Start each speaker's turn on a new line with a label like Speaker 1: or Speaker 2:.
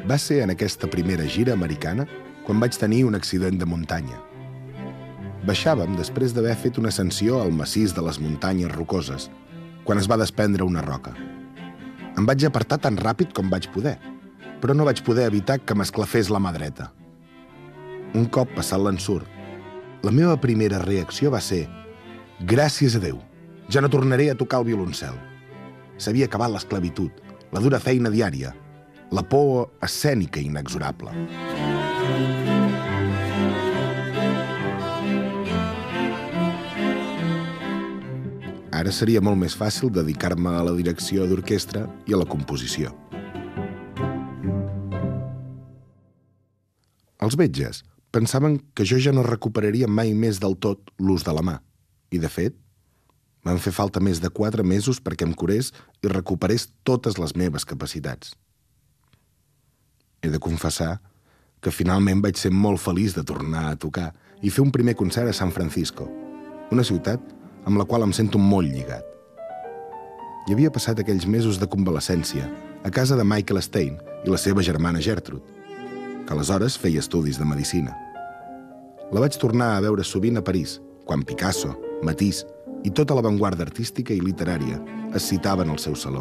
Speaker 1: Va ser en aquesta primera gira americana quan vaig tenir un accident de muntanya. Baixàvem després d'haver fet una ascensió al massís de les muntanyes rocoses, quan es va desprendre una roca. Em vaig apartar tan ràpid com vaig poder, però no vaig poder evitar que m'esclafés la mà dreta. Un cop passat l'ensurt, la meva primera reacció va ser «Gràcies a Déu, ja no tornaré a tocar el violoncel». S'havia acabat l'esclavitud, la dura feina diària, la por escènica inexorable. Ara seria molt més fàcil dedicar-me a la direcció d'orquestra i a la composició. Els metges pensaven que jo ja no recuperaria mai més del tot l'ús de la mà. I, de fet, van fer falta més de 4 mesos perquè em curés i recuperés totes les meves capacitats. He de confessar que finalment vaig ser molt feliç de tornar a tocar i fer un primer concert a San Francisco, una ciutat amb la qual em sento molt lligat. I havia passat aquells mesos de convalescència a casa de Michael Stein i la seva germana Gertrude, que aleshores feia estudis de medicina. La vaig tornar a veure sovint a París, quan Picasso, Matisse i tota l'avantguarda artística i literària es citaven al seu saló.